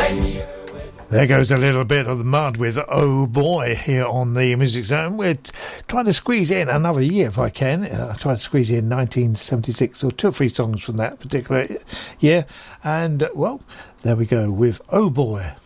There goes a little bit of the mud with Oh Boy here on the Music Zone. We're trying to squeeze in another year if I can. I tried to squeeze in 1976 or 2 or 3 songs from that particular year. And, well, there we go with Oh Boy.